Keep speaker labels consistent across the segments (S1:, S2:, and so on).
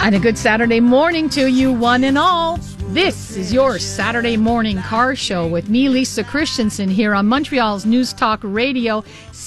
S1: And a good Saturday morning to you, one and all. This is your Saturday morning car show with me, Lisa Christensen, here on Montreal's News Talk Radio,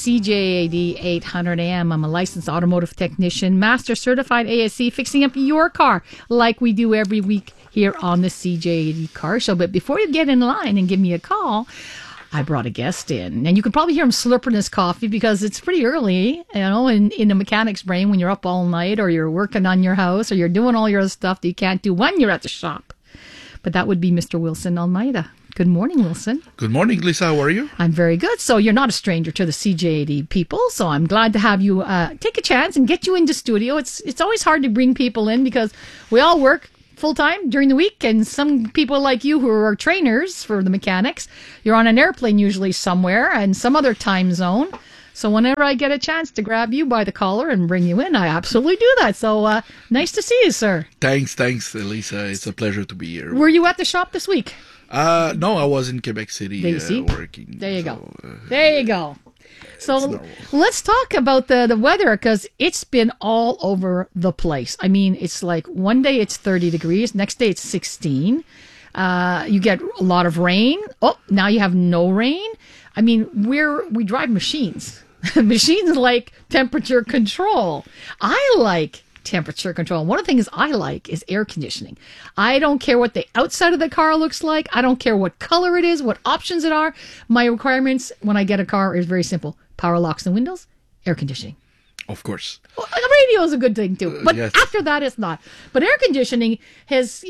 S1: CJAD 800 AM. I'm a licensed automotive technician, master certified ASE, fixing up your car like we do every week here on the CJAD Car Show. But before you get in line and give me a call, I brought a guest in, and you can probably hear him slurping his coffee because it's pretty early, in a mechanic's brain when you're up all night or you're working on your house or you're doing all your stuff that you can't do when you're at the shop. But that would be Mr. Wilson Almeida. Good morning, Wilson.
S2: Good morning, Lisa. How are you?
S1: I'm very good. So you're not a stranger to the CJAD people, so I'm glad to have you take a chance and get you into studio. It's always hard to bring people in because we all work full-time during the week, and some people like you who are trainers for the mechanics, you're on an airplane usually somewhere and some other time zone. So whenever I get a chance to grab you by the collar and bring you in, I absolutely do that. So nice to see you, sir.
S2: Thanks, Lisa. It's a pleasure to be here.
S1: Were you at the shop this week?
S2: No, I was in Quebec City working.
S1: There you go. There you go. So let's talk about the weather, because it's been all over the place. I mean, it's like one day it's 30 degrees, next day it's 16. You get a lot of rain. Oh, now you have no rain. I mean, we drive machines. Machines like temperature control. I like temperature control. One of the things I like is air conditioning. I don't care what the outside of the car looks like. I don't care what color it is, what options it are. My requirements when I get a car is very simple. Power locks and windows, air conditioning.
S2: Of course.
S1: Well, the radio is a good thing too. But yes. After that, it's not. But air conditioning has,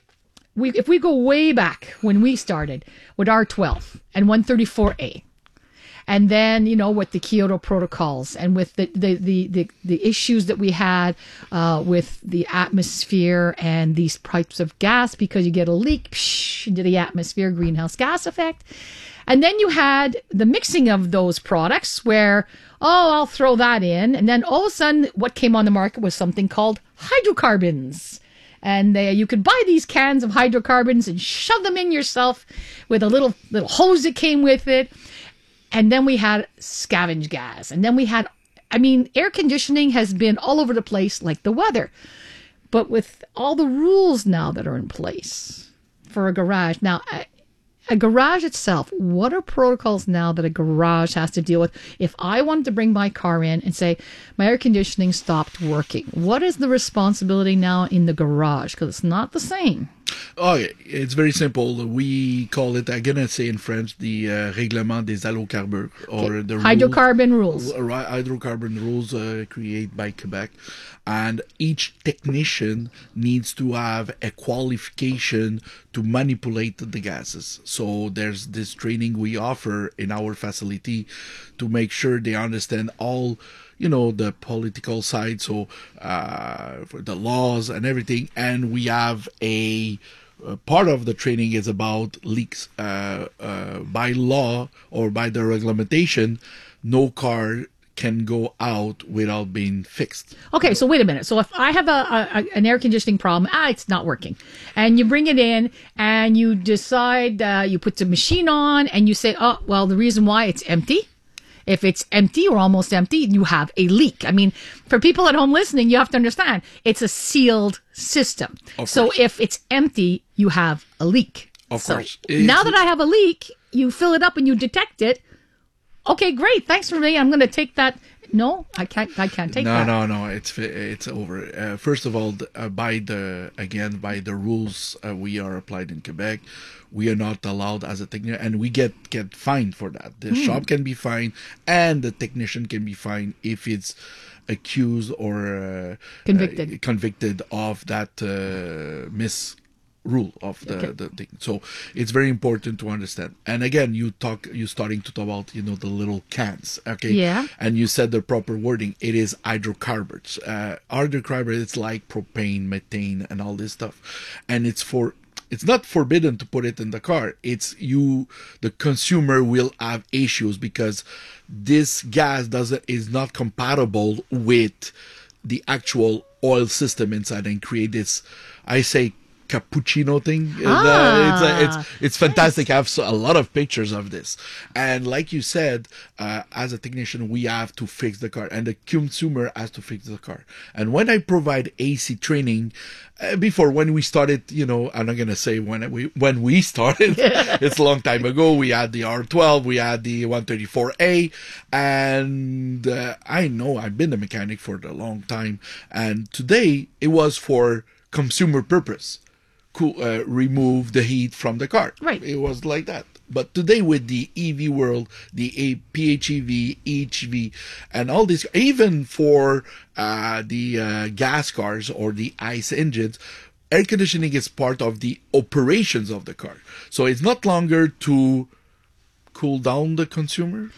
S1: if we go way back when we started with R12 and 134A, and then, with the Kyoto protocols and with the issues that we had with the atmosphere and these pipes of gas, because you get a leak into the atmosphere, greenhouse gas effect. And then you had the mixing of those products where, I'll throw that in. And then all of a sudden, what came on the market was something called hydrocarbons. And you could buy these cans of hydrocarbons and shove them in yourself with a little hose that came with it. And then we had scavenge gas. And then we had, air conditioning has been all over the place like the weather. But with all the rules now that are in place for a garage. Now, a garage itself, what are protocols now that a garage has to deal with? If I wanted to bring my car in and say, my air conditioning stopped working, what is the responsibility now in the garage? Because it's not the same.
S2: Oh, it's very simple. We call it, I'm going to say in French, the Règlement des Allocarbures, or the
S1: hydrocarbon rules.
S2: Hydrocarbon rules created by Quebec. And each technician needs to have a qualification to manipulate the gases. So there's this training we offer in our facility to make sure they understand all the political side, so for the laws and everything. And we have a part of the training is about leaks. By law or by the regulation, no car can go out without being fixed.
S1: Okay, so wait a minute. So if I have an air conditioning problem, it's not working, and you bring it in and you decide, you put the machine on and you say, the reason why it's empty. If it's empty or almost empty, you have a leak. For people at home listening, you have to understand, it's a sealed system. So if it's empty, you have a leak.
S2: Of course.
S1: Now that I have a leak, you fill it up and you detect it. Okay, great. Thanks for me. I'm going to take that. No, I can't take that.
S2: No. It's over. First of all, by the rules we are applied in Quebec, we are not allowed as a technician, and we get fined for that. The shop can be fined, and the technician can be fined if it's accused or convicted of that rule of the thing. So it's very important to understand. And again, you're starting to talk about the little cans, okay?
S1: Yeah.
S2: And you said the proper wording. It is hydrocarbons. Hydrocarbons, it's like propane, methane, and all this stuff. And it's not forbidden to put it in the car. It's the consumer will have issues because this gas is not compatible with the actual oil system inside and create this, I say, cappuccino thing. It's fantastic. I have a lot of pictures of this. And like you said, as a technician, we have to fix the car, and the consumer has to fix the car. And when I provide AC training, before, when we started, I'm not gonna say when we started. It's a long time ago. We had the R12, we had the 134A, and I know I've been a mechanic for a long time. And today it was for consumer purpose. Remove the heat from the car.
S1: Right.
S2: It was like that. But today with the EV world, the PHEV, HV, and all this, even for the gas cars or the ICE engines, air conditioning is part of the operations of the car. So it's not longer to cool down the consumer.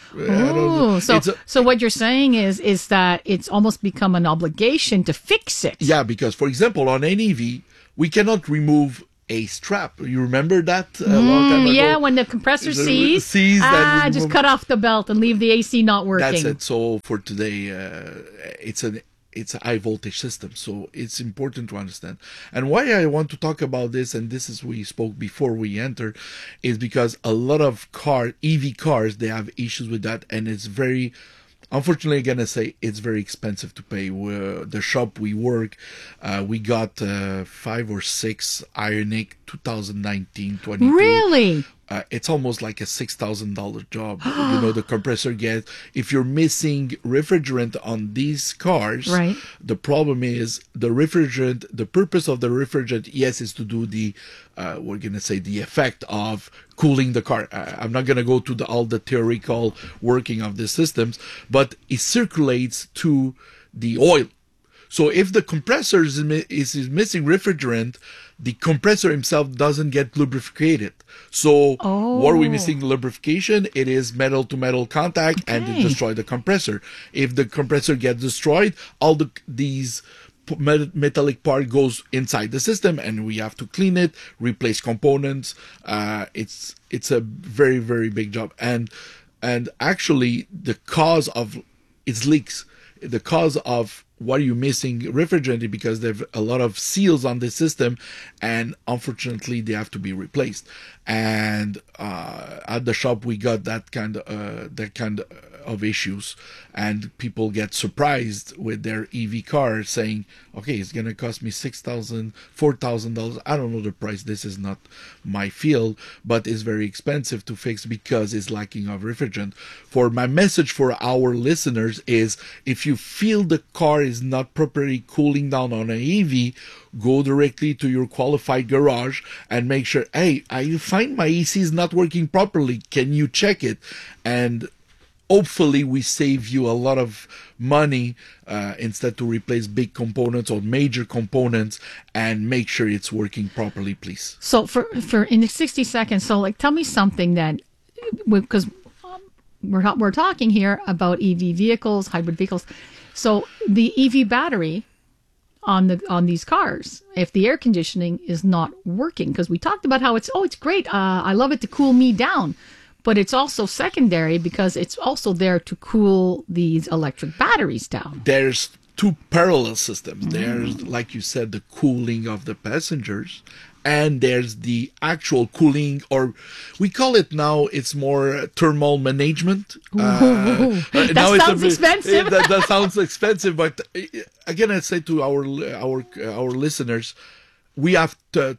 S1: So what you're saying is that it's almost become an obligation to fix it.
S2: Yeah, because for example, on an EV, we cannot remove a strap. You remember that a long time ago?
S1: Yeah, when the compressor sees that, just cut off the belt and leave the AC not working.
S2: That's it. So for today, it's a high voltage system. So it's important to understand. And why I want to talk about this, and this is we spoke before we entered, is because a lot of EV cars, they have issues with that, and it's very, unfortunately, I'm gonna say it's very expensive to pay. The shop we work, we got 5 or 6 Ioniq 2019-22.
S1: Really?
S2: It's almost like a $6,000 job. The compressor gets. If you're missing refrigerant on these cars,
S1: right,
S2: the problem is the refrigerant. The purpose of the refrigerant, yes, is to do the we're gonna say the effect of cooling the car. I'm not gonna go to all the theoretical working of the systems, but it circulates to the oil. So if the compressor is missing refrigerant, the compressor himself doesn't get lubricated. So what are we missing? Lubrication. It is metal to metal contact, and it destroys the compressor. If the compressor gets destroyed, all these metallic part goes inside the system, and we have to clean it, replace components. It's a very, very big job, and actually the cause of its leaks, the cause of what are you missing refrigerant, because there are a lot of seals on the system, and unfortunately they have to be replaced. And at the shop we got that kind of issues, and people get surprised with their EV car saying, okay, it's going to cost me $6,000, $4,000. I don't know the price. This is not my field, but it's very expensive to fix because it's lacking of refrigerant. For my message for our listeners is, if you feel the car is not properly cooling down on an EV, go directly to your qualified garage and make sure, hey, I find my AC is not working properly. Can you check it? And hopefully we save you a lot of money instead to replace big components or major components, and make sure it's working properly, please.
S1: So for in 60 seconds, so like tell me something that, because we're talking here about EV vehicles, hybrid vehicles. So the EV battery on these cars, if the air conditioning is not working, because we talked about how it's great, I love it to cool me down. But it's also secondary because it's also there to cool these electric batteries down.
S2: There's two parallel systems. There's, like you said, the cooling of the passengers, and there's the actual cooling, or we call it now, it's more thermal management.
S1: That sounds expensive.
S2: That sounds expensive, but again, I say to our listeners, we have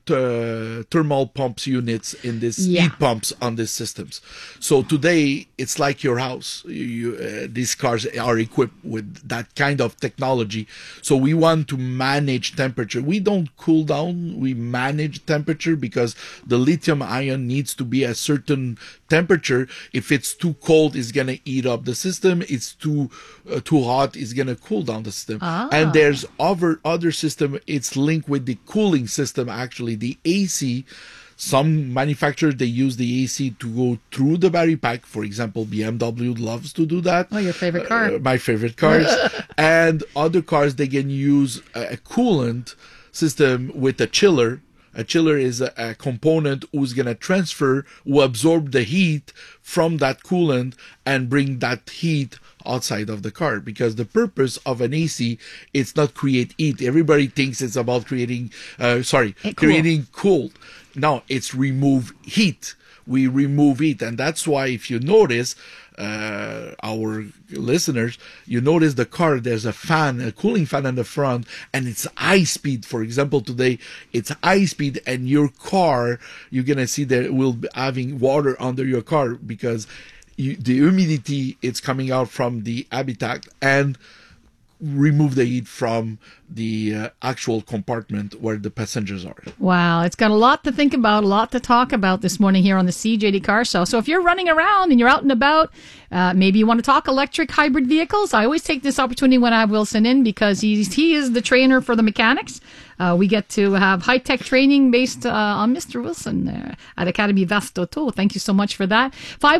S2: thermal pumps units in this heat pumps on these systems. So today it's like your house. These cars are equipped with that kind of technology. So we want to manage temperature. We don't cool down, we manage temperature, because the lithium ion needs to be a certain temperature. If it's too cold, it's going to heat up the system. It's too hot, it's going to cool down the system. And there's other system, it's linked with the cooling system, actually the AC. Some manufacturers, they use the AC to go through the battery pack. For example, BMW loves to do that.
S1: Oh, your favorite car.
S2: My favorite cars. And other cars, they can use a coolant system with a chiller A chiller is a component who's going to absorb the heat from that coolant and bring that heat outside of the car, because the purpose of an AC is not create heat. Everybody thinks it's about creating cold. No, it's remove heat. We remove heat, and that's why if you notice, our listeners, you notice the car, there's a cooling fan in the front, and it's high speed. For example, today it's high speed, and your car, you're gonna see that it will be having water under your car because the humidity it's coming out from the habitat and remove the heat from the actual compartment where the passengers are.
S1: Wow, it's got a lot to think about, a lot to talk about this morning here on the CJD Car Show. So if you're running around and you're out and about, maybe you want to talk electric hybrid vehicles. I always take this opportunity when I have Wilson in because he is the trainer for the mechanics. We get to have high-tech training based on Mr. Wilson there at Academy Vast Auto. Thank you so much for that.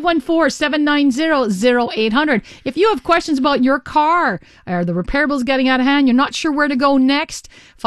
S1: 514-790-0800. If you have questions about your car or the repair bills getting out of hand, you're not sure where to go next,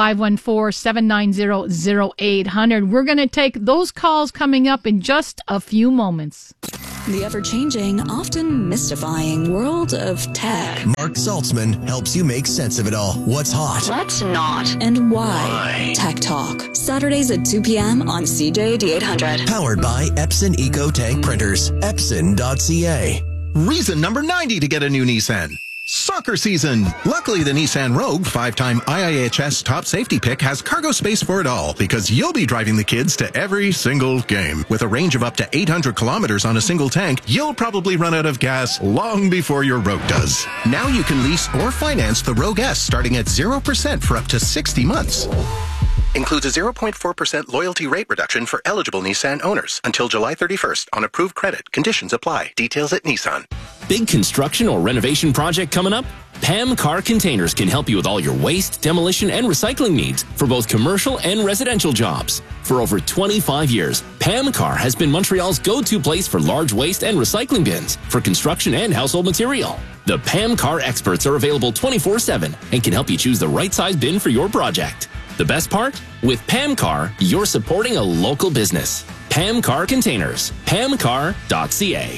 S1: 514-790-0800. We're going to take those calls coming up in just a few moments.
S3: The ever-changing, often mystifying world of tech.
S4: Mark Saltzman helps you make sense of it all. What's hot?
S3: What's not? And why? Tech Talk. Saturdays at 2 p.m. on CJD 800.
S4: Powered by Epson EcoTank Printers. Epson.ca.
S5: Reason number 90 to get a new Nissan. Soccer season. Luckily, the Nissan Rogue 5-time IIHS top safety pick has cargo space for it all because you'll be driving the kids to every single game. With a range of up to 800 kilometers on a single tank, you'll probably run out of gas long before your Rogue does. Now you can lease or finance the Rogue S starting at 0% for up to 60 months. Includes a 0.4% loyalty rate reduction for eligible Nissan owners until July 31st on approved credit. Conditions apply. Details at Nissan.
S6: Big construction or renovation project coming up? PAM Car Containers can help you with all your waste, demolition, and recycling needs for both commercial and residential jobs. For over 25 years, PAM Car has been Montreal's go-to place for large waste and recycling bins for construction and household material. The PAM Car experts are available 24/7 and can help you choose the right size bin for your project. The best part? With PAM Car, you're supporting a local business. PAM Car Containers. PAMCar.ca.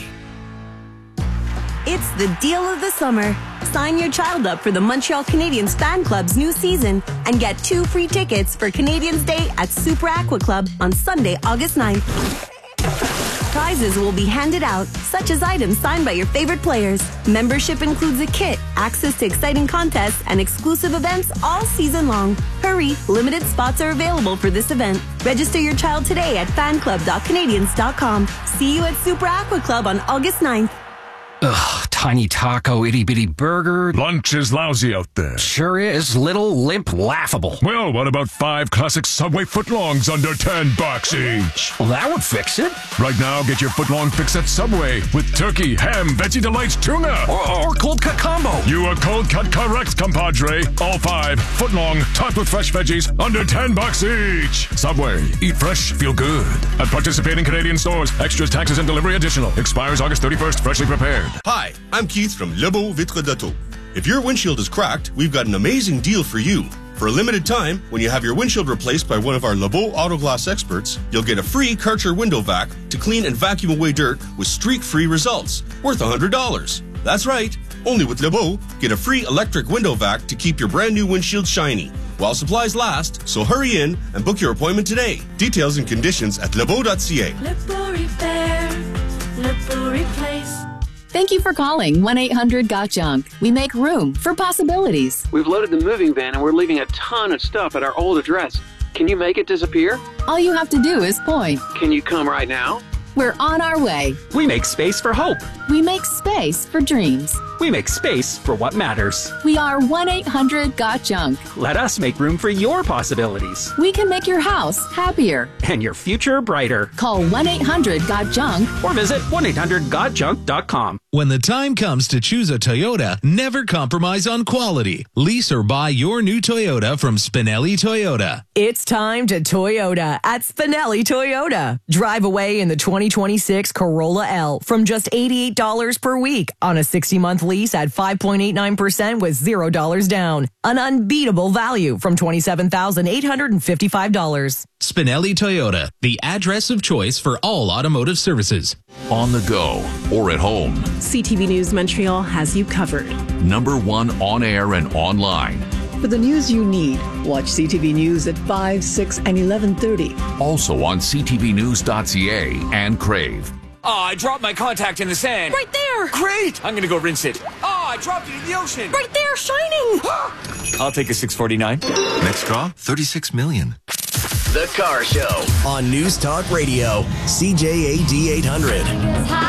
S7: It's the deal of the summer. Sign your child up for the Montreal Canadiens Fan Club's new season and get 2 free tickets for Canadiens Day at Super Aqua Club on Sunday, August 9th. Prizes will be handed out, such as items signed by your favorite players. Membership includes a kit, access to exciting contests, and exclusive events all season long. Hurry, limited spots are available for this event. Register your child today at fanclub.canadiens.com. See you at Super Aqua Club on August 9th.
S8: Ugh, tiny taco, itty-bitty burger.
S9: Lunch is lousy out there.
S8: Sure is. Little, limp, laughable.
S9: Well, what about 5 classic Subway footlongs under $10 each?
S8: Well, that would fix it.
S9: Right now, get your footlong fix at Subway with turkey, ham, Veggie Delights, tuna.
S8: Or cold cut combo.
S9: You are cold cut correct, compadre. All 5 footlong, topped with fresh veggies, under $10 each. Subway. Eat fresh, feel good. At participating Canadian stores. Extras, taxes, and delivery additional. Expires August 31st. Freshly prepared.
S10: Hi, I'm Keith from Lebeau Vitre d'Auto. If your windshield is cracked, we've got an amazing deal for you. For a limited time, when you have your windshield replaced by one of our Lebeau Auto Glass experts, you'll get a free Karcher window vac to clean and vacuum away dirt with streak-free results, worth $100. That's right. Only with Lebeau, get a free electric window vac to keep your brand new windshield shiny while supplies last, so hurry in and book your appointment today. Details and conditions at lebeau.ca.
S11: Lebeau Repair, Lebeau Replace.
S12: Thank you for calling 1-800-GOT-JUNK. We make room for possibilities.
S13: We've loaded the moving van and we're leaving a ton of stuff at our old address. Can you make it disappear?
S12: All you have to do is point.
S13: Can you come right now?
S12: We're on our way.
S14: We make space for hope.
S12: We make space for dreams.
S14: We make space for what matters.
S12: We are 1-800-GOT-JUNK.
S14: Let us make room for your possibilities.
S12: We can make your house happier.
S14: And your future brighter.
S12: Call 1-800-GOT-JUNK.
S14: Or visit 1-800-GOT-JUNK.com.
S15: When the time comes to choose a Toyota, never compromise on quality. Lease or buy your new Toyota from Spinelli Toyota.
S16: It's time to Toyota at Spinelli Toyota. Drive away in the 2026 Corolla L from just $88 per week on a 60-month lease at 5.89% with $0 down. An unbeatable value from $27,855.
S15: Spinelli Toyota, the address of choice for all automotive services.
S17: On the go or at home.
S18: CTV News Montreal has you covered.
S17: #1 on air and online.
S19: For the news you need, watch CTV News at 5, 6, and 11:30.
S17: Also on ctvnews.ca and Crave.
S20: Oh, I dropped my contact in the sand.
S21: Right there.
S20: Great. I'm going to go rinse it. Oh, I dropped it in the ocean.
S21: Right there, shining.
S20: I'll take a 649.
S4: Next draw, 36 million.
S22: The Car Show
S4: On News Talk Radio, CJAD 800.